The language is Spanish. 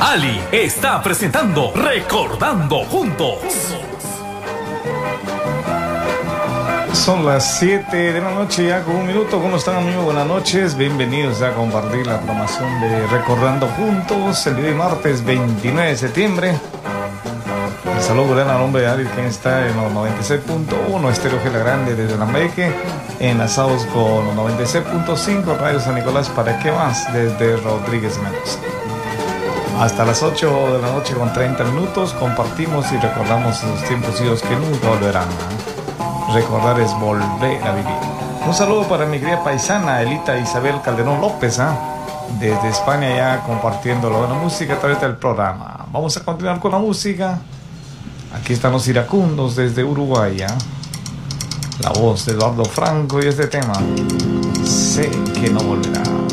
Ali está presentando Recordando Juntos. Son las 7 de la noche ya con un minuto. ¿Cómo están, amigos? Buenas noches. Bienvenidos a compartir la programación de Recordando Juntos el día de martes 29 de septiembre. Un saludo cordial al nombre de Ari, quien está en los 96.1 Estéreo Gela Grande desde Lambeque, enlazados con los 96.5 Radio San Nicolás para qué más desde Rodríguez Mendoza. Hasta las 8 de la noche con 30 minutos compartimos y recordamos esos tiempos idos que nunca volverán. Recordar es volver a vivir. Un saludo para mi querida paisana Elita Isabel Calderón López, desde España, ya compartiendo la buena música a través del programa. Vamos a continuar con la música. Aquí están los iracundos desde Uruguay, la voz de Eduardo Franco y este tema, Sé que no volverá.